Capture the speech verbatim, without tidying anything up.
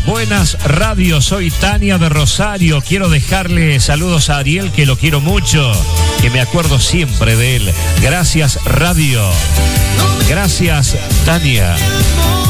Buenas Radio, soy Tania de Rosario. Quiero dejarle saludos a Ariel, que lo quiero mucho, que me acuerdo siempre de él. Gracias Radio. Gracias Tania.